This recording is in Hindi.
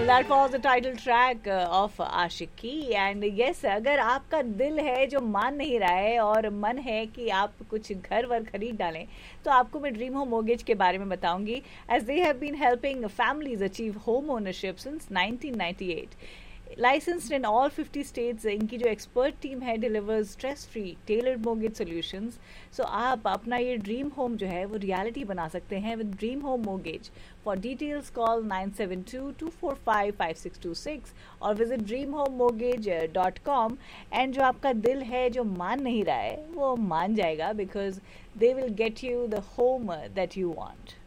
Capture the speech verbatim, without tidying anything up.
that was the title track uh, of Aashiqui and yes अगर आपका दिल है जो मान नहीं रहा है और मन है कि आप कुछ घर वर खरीद डालें तो आपको मैं ड्रीम होम मोर्गेज के बारे में बताऊंगी as they have been helping families achieve home ownership since nineteen ninety eight. Licensed in all fifty states, इनकी जो एक्सपर्ट टीम है delivers stress free tailored mortgage solutions. So आप अपना ये ड्रीम होम जो है वो रियलिटी बना सकते हैं with dream home mortgage. For details call nine seven to to four five five six to six और visit dream home mortgage dot com. And जो आपका दिल है जो मान नहीं रहा है वो मान जाएगा because they will get you the home that you want.